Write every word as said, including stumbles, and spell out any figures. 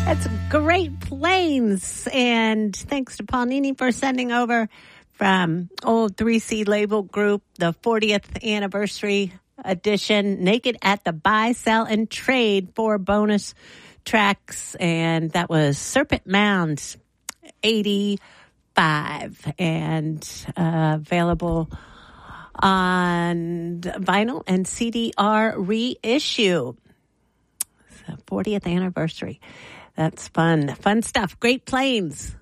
That's Great Plains. And thanks to Paul Nini for sending over from Old three C Label Group, the fortieth anniversary edition, Naked at the Buy, Sell, and Trade, four bonus tracks. And that was Serpent Mound eighty-five, and uh, available on vinyl and C D R reissue. It's the fortieth anniversary. That's fun. Fun stuff. Great Plains.